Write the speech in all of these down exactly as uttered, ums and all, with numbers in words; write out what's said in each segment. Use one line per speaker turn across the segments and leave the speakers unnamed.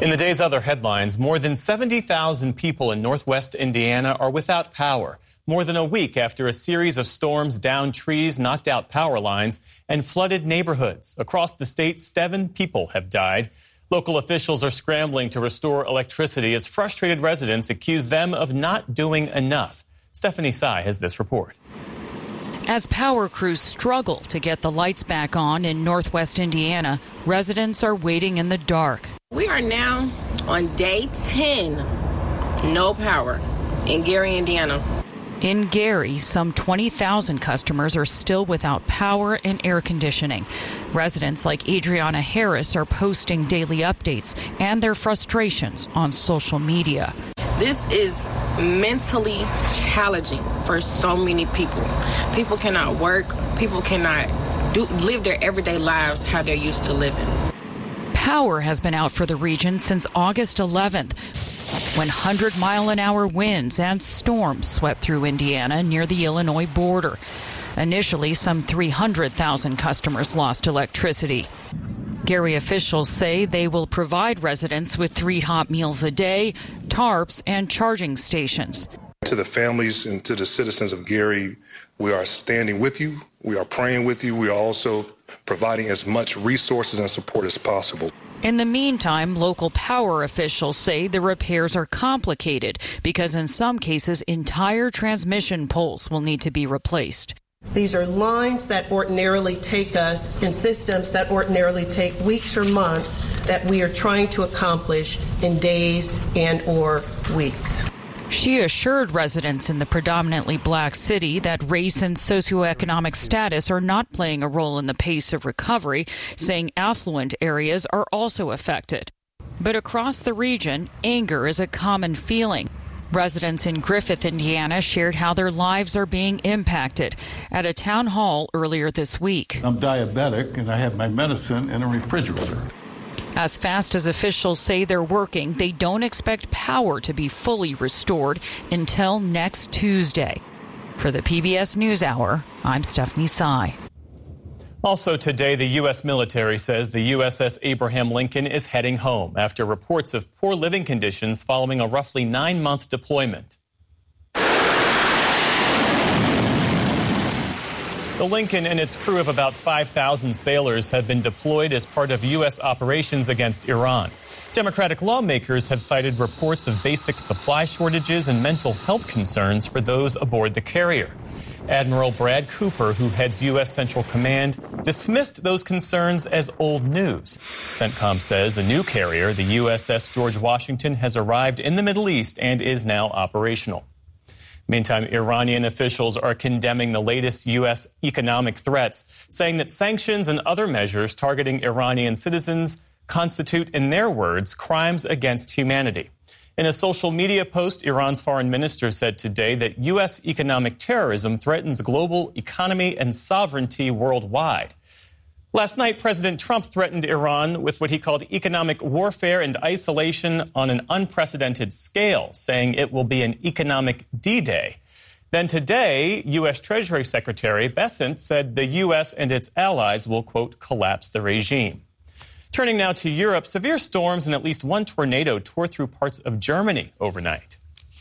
In the day's other headlines, more than seventy thousand people in northwest Indiana are without power, more than a week after a series of storms downed trees, knocked out power lines, and flooded neighborhoods. Across the state, seven people have died. Local officials are scrambling to restore electricity as frustrated residents accuse them of not doing enough. Stephanie Sy has this report.
As power crews struggle to get the lights back on in northwest Indiana, residents are waiting in the dark.
We are now on day ten, no power in Gary, Indiana.
In Gary, some twenty thousand customers are still without power and air conditioning. Residents like Adriana Harris are posting daily updates and their frustrations on social media.
This is mentally challenging for so many people. People cannot work. People cannot do, live their everyday lives how they're used to living.
Power has been out for the region since August eleventh, when one hundred mile an hour winds and storms swept through Indiana near the Illinois border. Initially, some three hundred thousand customers lost electricity. Gary officials say they will provide residents with three hot meals a day, tarps, and charging stations.
To the families and to the citizens of Gary, we are standing with you. We are praying with you. We are also providing as much resources and support as possible.
In the meantime, local power officials say the repairs are complicated because in some cases, entire transmission poles will need to be replaced.
These are lines that ordinarily take us in systems that ordinarily take weeks or months that we are trying to accomplish in days and or weeks.
She assured residents in the predominantly black city that race and socioeconomic status are not playing a role in the pace of recovery, saying affluent areas are also affected. But across the region, anger is a common feeling. Residents in Griffith, Indiana, shared how their lives are being impacted at a town hall earlier this week.
I'm diabetic and I have my medicine in a refrigerator.
As fast as officials say they're working, they don't expect power to be fully restored until next Tuesday. For the P B S NewsHour, I'm Stephanie Sy.
Also today, the U S military says the U S S Abraham Lincoln is heading home after reports of poor living conditions following a roughly nine-month deployment. The Lincoln and its crew of about five thousand sailors have been deployed as part of U S operations against Iran. Democratic lawmakers have cited reports of basic supply shortages and mental health concerns for those aboard the carrier. Admiral Brad Cooper, who heads U S Central Command, dismissed those concerns as old news. CENTCOM says a new carrier, the U S S George Washington, has arrived in the Middle East and is now operational. Meantime, Iranian officials are condemning the latest U S economic threats, saying that sanctions and other measures targeting Iranian citizens constitute, in their words, crimes against humanity. In a social media post, Iran's foreign minister said today that U S economic terrorism threatens global economy and sovereignty worldwide. Last night, President Trump threatened Iran with what he called economic warfare and isolation on an unprecedented scale, saying it will be an economic D-Day. Then today, U S Treasury Secretary Bessent said the U S and its allies will, quote, collapse the regime. Turning now to Europe, severe storms and at least one tornado tore through parts of Germany overnight.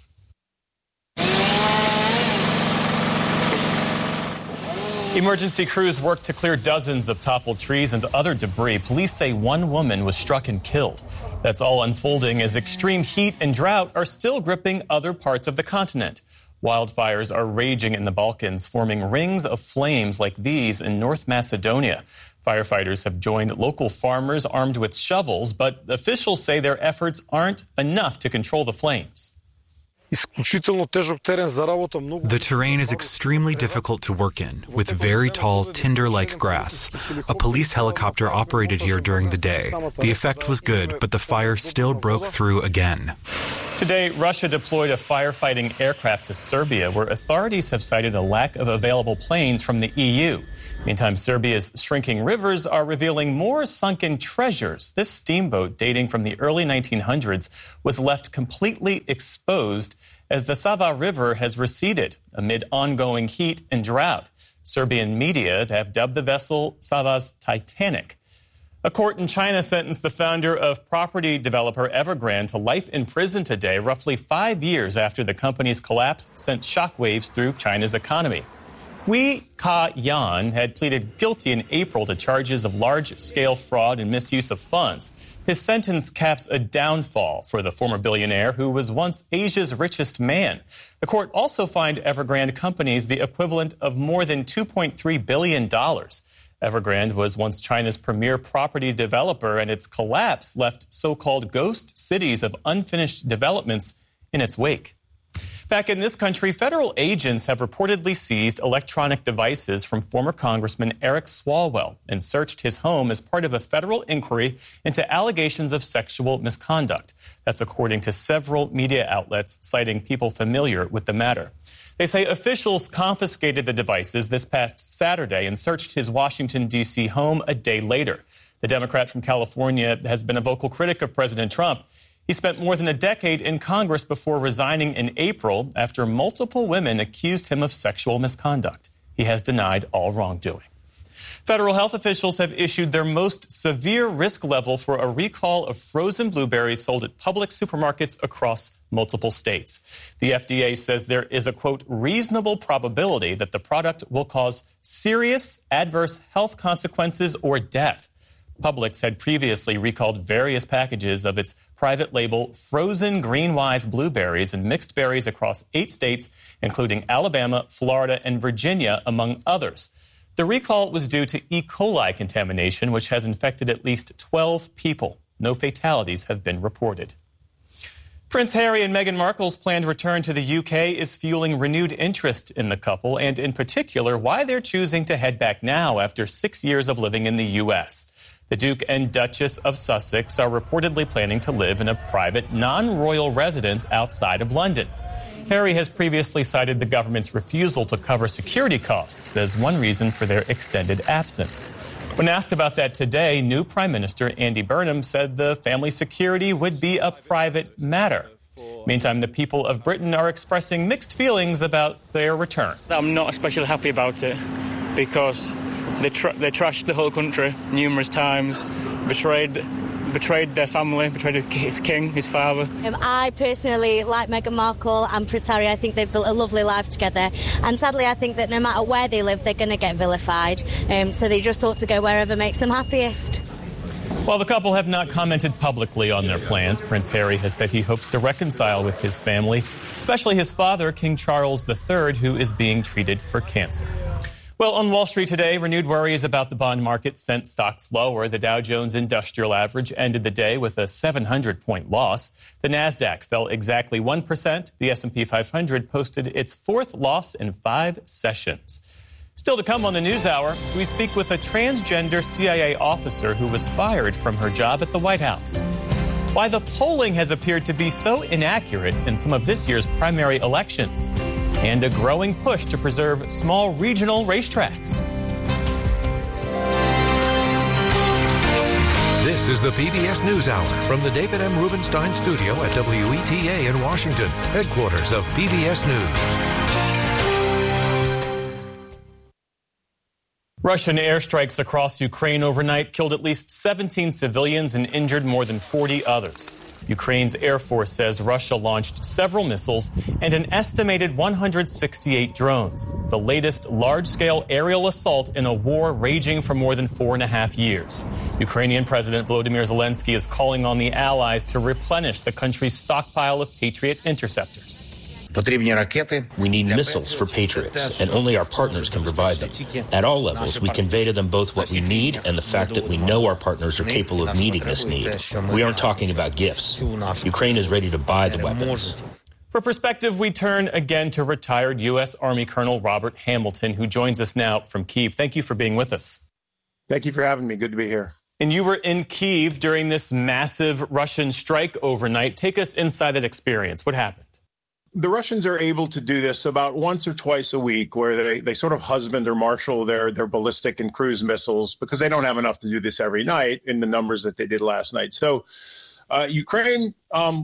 Emergency crews worked to clear dozens of toppled trees and other debris. Police say one woman was struck and killed. That's all unfolding as extreme heat and drought are still gripping other parts of the continent. Wildfires are raging in the Balkans, forming rings of flames like these in North Macedonia. Firefighters have joined local farmers armed with shovels, but officials say their efforts aren't enough to control the flames.
The terrain is extremely difficult to work in, with very tall, tinder-like grass. A police helicopter operated here during the day. The effect was good, but the fire still broke through again.
Today, Russia deployed a firefighting aircraft to Serbia, where authorities have cited a lack of available planes from the E U. Meantime, Serbia's shrinking rivers are revealing more sunken treasures. This steamboat, dating from the early nineteen hundreds, was left completely exposed as the Sava River has receded amid ongoing heat and drought. Serbian media have dubbed the vessel Sava's Titanic. A court in China sentenced the founder of property developer Evergrande to life in prison today, roughly five years after the company's collapse sent shockwaves through China's economy. Hui Ka-yan had pleaded guilty in April to charges of large-scale fraud and misuse of funds. His sentence caps a downfall for the former billionaire who was once Asia's richest man. The court also fined Evergrande companies the equivalent of more than two point three billion dollars. Evergrande was once China's premier property developer, and its collapse left so-called ghost cities of unfinished developments in its wake. Back in this country, federal agents have reportedly seized electronic devices from former Congressman Eric Swalwell and searched his home as part of a federal inquiry into allegations of sexual misconduct. That's according to several media outlets citing people familiar with the matter. They say officials confiscated the devices this past Saturday and searched his Washington, D C home a day later. The Democrat from California has been a vocal critic of President Trump. He spent more than a decade in Congress before resigning in April after multiple women accused him of sexual misconduct. He has denied all wrongdoing. Federal health officials have issued their most severe risk level for a recall of frozen blueberries sold at public supermarkets across multiple states. The F D A says there is a, quote, reasonable probability that the product will cause serious adverse health consequences or death. Publix had previously recalled various packages of its private label frozen Greenwise blueberries and mixed berries across eight states, including Alabama, Florida, and Virginia, among others. The recall was due to E. coli contamination, which has infected at least twelve people. No fatalities have been reported. Prince Harry and Meghan Markle's planned return to the U K is fueling renewed interest in the couple, and in particular, why they're choosing to head back now after six years of living in the U S. The Duke and Duchess of Sussex are reportedly planning to live in a private, non-royal residence outside of London. Harry has previously cited the government's refusal to cover security costs as one reason for their extended absence. When asked about that today, new Prime Minister Andy Burnham said the family security would be a private matter. Meantime, the people of Britain are expressing mixed feelings about their return.
I'm not especially happy about it because they, tra- they trashed the whole country numerous times, betrayed betrayed their family, betrayed his king, his father.
Um, I personally like Meghan Markle and Prince Harry. I think they've built a lovely life together. And sadly, I think that no matter where they live, they're going to get vilified. Um, so they just ought to go wherever makes them happiest.
While the couple have not commented publicly on their plans, Prince Harry has said he hopes to reconcile with his family, especially his father, King Charles the Third, who is being treated for cancer. Well, on Wall Street today, renewed worries about the bond market sent stocks lower. The Dow Jones Industrial Average ended the day with a seven hundred point loss. The Nasdaq fell exactly one percent. The S and P five hundred posted its fourth loss in five sessions. Still to come on the NewsHour, we speak with a transgender C I A officer who was fired from her job at the White House. Why the polling has appeared to be so inaccurate in some of this year's primary elections. And a growing push to preserve small regional racetracks.
This is the P B S NewsHour from the David M. Rubenstein Studio at W E T A in Washington, headquarters of P B S News.
Russian airstrikes across Ukraine overnight killed at least seventeen civilians and injured more than forty others. Ukraine's Air Force says Russia launched several missiles and an estimated one hundred sixty-eight drones, the latest large-scale aerial assault in a war raging for more than four and a half years. Ukrainian President Volodymyr Zelensky is calling on the allies to replenish the country's stockpile of Patriot interceptors.
We need missiles for Patriots, and only our partners can provide them. At all levels, we convey to them both what we need and the fact that we know our partners are capable of meeting this need. We aren't talking about gifts. Ukraine is ready to buy the weapons.
For perspective, we turn again to retired U S. Army Colonel Robert Hamilton, who joins us now from Kyiv. Thank you for being with us.
Thank you for having me. Good to be here.
And you were in Kyiv during this massive Russian strike overnight. Take us inside that experience. What happened?
The Russians are able to do this about once or twice a week, where they, they sort of husband or marshal their, their ballistic and cruise missiles because they don't have enough to do this every night in the numbers that they did last night. So uh, Ukraine um,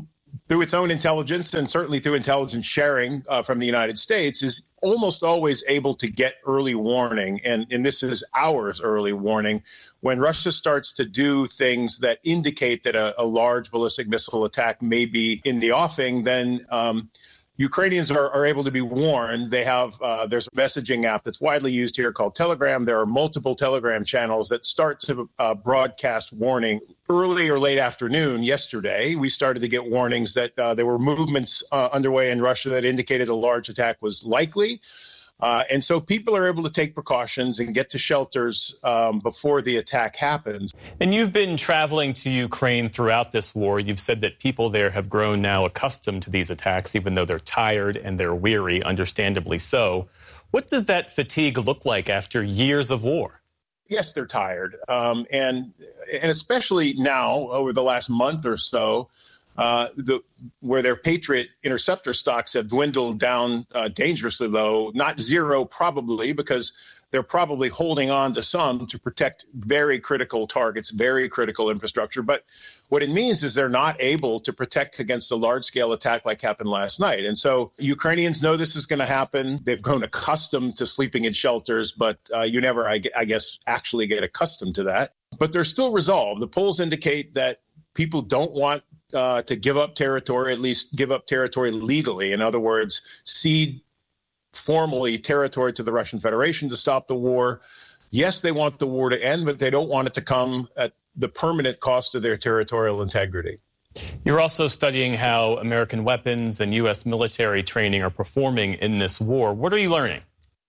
through its own intelligence and certainly through intelligence sharing uh, from the United States, is almost always able to get early warning. And, and this is hours early warning. When Russia starts to do things that indicate that a, a large ballistic missile attack may be in the offing, then um, Ukrainians are, are able to be warned. They have uh, there's a messaging app that's widely used here called Telegram. There are multiple Telegram channels that start to uh, broadcast warning. Early or late afternoon yesterday, we started to get warnings that uh, there were movements uh, underway in Russia that indicated a large attack was likely. Uh, and so people are able to take precautions and get to shelters um, before the attack happens.
And you've been traveling to Ukraine throughout this war. You've said that people there have grown now accustomed to these attacks, even though they're tired and they're weary, understandably so. What does that fatigue look like after years of war?
Yes, they're tired. Um, and and especially now, over the last month or so, Uh, the, where their Patriot interceptor stocks have dwindled down uh, dangerously low, not zero probably, because they're probably holding on to some to protect very critical targets, very critical infrastructure. But what it means is they're not able to protect against a large-scale attack like happened last night. And so Ukrainians know this is going to happen. They've grown accustomed to sleeping in shelters, but uh, you never, I, I guess, actually get accustomed to that. But they're still resolved. The polls indicate that people don't want Uh, to give up territory, at least give up territory legally. In other words, cede formally territory to the Russian Federation to stop the war. Yes, they want the war to end, but they don't want it to come at the permanent cost of their territorial integrity.
You're also studying how American weapons and U S military training are performing in this war. What are you learning?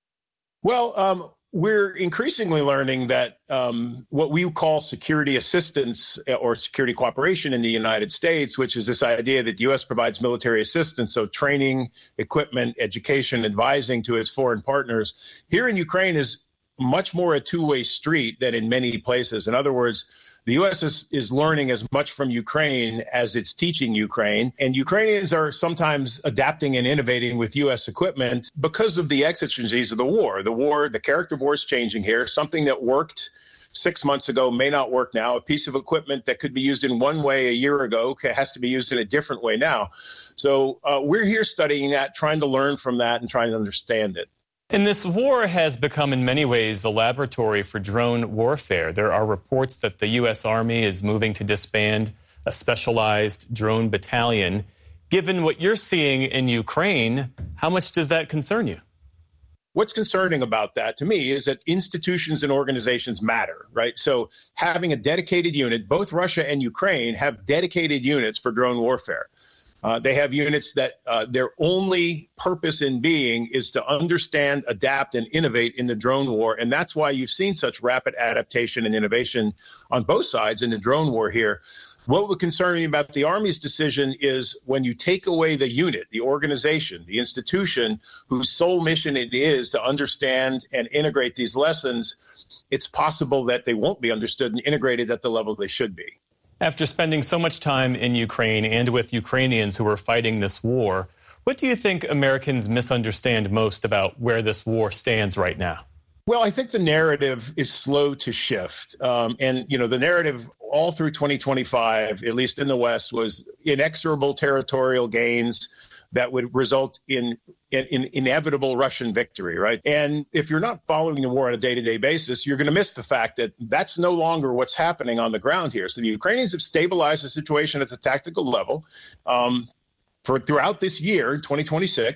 Well, um, we're increasingly learning that um, what we call security assistance or security cooperation in the United States, which is this idea that the U S provides military assistance, so training, equipment, education, advising to its foreign partners, here in Ukraine is much more a two-way street than in many places. In other words, the U S is, is learning as much from Ukraine as it's teaching Ukraine, and Ukrainians are sometimes adapting and innovating with U S equipment because of the exigencies of the war. The war, the character of war is changing here. Something that worked six months ago may not work now. A piece of equipment that could be used in one way a year ago has to be used in a different way now. So uh, we're here studying that, trying to learn from that and trying to understand it. And this war has become in many ways a laboratory for drone warfare. There are reports that the U S Army is moving to disband a specialized drone battalion. Given what you're seeing in Ukraine, how much does that concern you? What's concerning about that to me is that institutions and organizations matter, right? So having a dedicated unit, both Russia and Ukraine have dedicated units for drone warfare. Uh, they have units that uh, their only purpose in being is to understand, adapt, and innovate in the drone war. And that's why you've seen such rapid adaptation and innovation on both sides in the drone war here. What would concern me about the Army's decision is when you take away the unit, the organization, the institution whose sole mission it is to understand and integrate these lessons, it's possible that they won't be understood and integrated at the level they should be. After spending so much time in Ukraine and with Ukrainians who are fighting this war, what do you think Americans misunderstand most about where this war stands right now? Well, I think the narrative is slow to shift. Um, and, you know, the narrative all through twenty twenty-five, at least in the West, was inexorable territorial gains that would result in an in, in inevitable Russian victory, right? And if you're not following the war on a day-to-day basis, you're going to miss the fact that that's no longer what's happening on the ground here. So the Ukrainians have stabilized the situation at the tactical level um, for throughout this year, twenty twenty-six.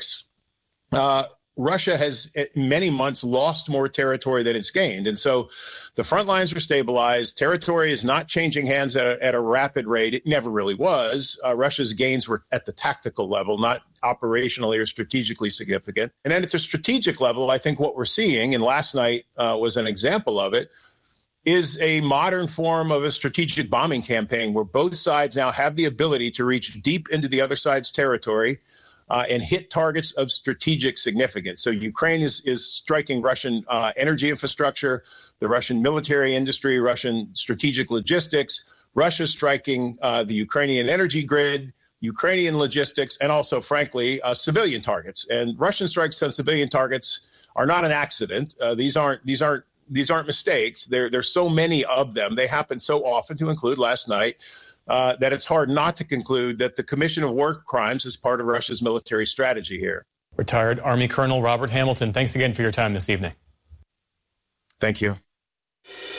Uh, Russia has, in many months, lost more territory than it's gained. And so the front lines are stabilized. Territory is not changing hands at a, at a rapid rate. It never really was. Uh, Russia's gains were at the tactical level, not operationally or strategically significant. And then at the strategic level, I think what we're seeing, and last night uh, was an example of it, is a modern form of a strategic bombing campaign where both sides now have the ability to reach deep into the other side's territory Uh, and hit targets of strategic significance. So Ukraine is, is striking Russian uh, energy infrastructure, the Russian military industry, Russian strategic logistics, Russia striking uh, the Ukrainian energy grid, Ukrainian logistics, and also, frankly, uh, civilian targets. And Russian strikes on civilian targets are not an accident. Uh, these aren't these aren't these aren't mistakes. There there's so many of them. They happen so often, to include last night.
uh, that it's hard not to conclude that the commission of war crimes is part of Russia's military strategy here.
Retired Army Colonel Robert Hamilton, thanks again for your time this evening.
Thank you.